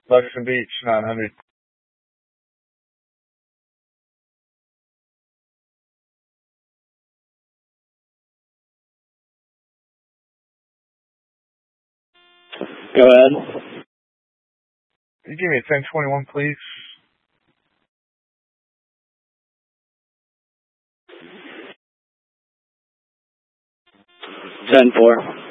Luxon Beach, 900. Go ahead. Can you give me a 1021, please? 10-4.